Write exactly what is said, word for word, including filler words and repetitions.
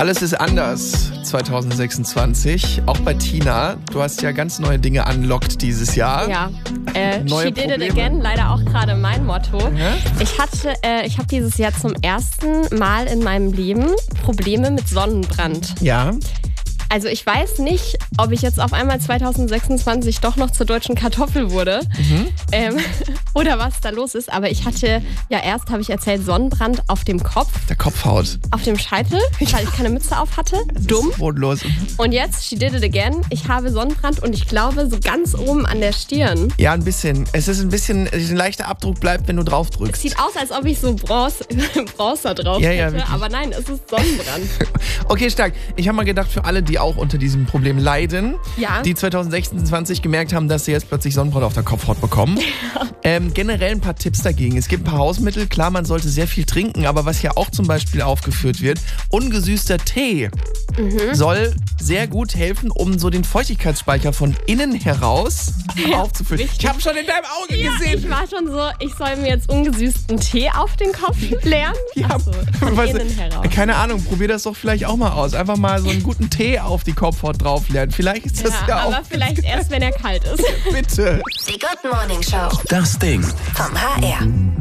Alles ist anders zwanzig sechsundzwanzig. Auch bei Tina. Du hast ja ganz neue Dinge unlocked dieses Jahr. Ja, äh, Neue she did Probleme. it again, leider auch gerade mein Motto. Ja? Ich hatte, äh, ich habe dieses Jahr zum ersten Mal in meinem Leben Probleme mit Sonnenbrand. Ja. Also ich weiß nicht, ob ich jetzt auf einmal zwanzig sechsundzwanzig doch noch zur deutschen Kartoffel wurde Mhm. ähm, oder was da los ist. Aber ich hatte, ja erst habe ich erzählt, Sonnenbrand auf dem Kopf, Der Kopfhaut. auf dem Scheitel, weil ich keine Mütze auf hatte. Dumm. Brotlos. Und jetzt, she did it again. Ich habe Sonnenbrand und ich glaube so ganz oben an der Stirn. Ja, ein bisschen. Es ist ein bisschen, ein leichter Abdruck bleibt, wenn du drauf Es drückst. sieht aus, als ob ich so Bronze, Bronzer drauf Ja, ja, hätte, wirklich. aber nein, es ist Sonnenbrand. Okay, stark. Ich habe mal gedacht, für alle, die auch unter diesem Problem leiden, Ja. die zwanzig sechsundzwanzig gemerkt haben, dass sie jetzt plötzlich Sonnenbrand auf der Kopfhaut bekommen. Ähm, generell ein paar Tipps dagegen. Es gibt ein paar Hausmittel. Klar, man sollte sehr viel trinken, aber was hier auch zum Beispiel aufgeführt wird, ungesüßter Tee Mhm. soll sehr gut helfen, um so den Feuchtigkeitsspeicher von innen heraus aufzufüllen. wichtig. Ich habe schon in deinem Auge Ja, gesehen. ich war schon so, ich soll mir jetzt ungesüßten Tee auf den Kopf lernen. Ja, Ach so, von weißt du, innen heraus. keine Ahnung, probier das doch vielleicht auch mal aus. Einfach mal so einen guten Tee auf die Kopfhaut drauflernen. Vielleicht ist das ja, Ja, auch... aber vielleicht erst, wenn er kalt ist. Bitte. Die Good Morning Show Das Ding. vom H R.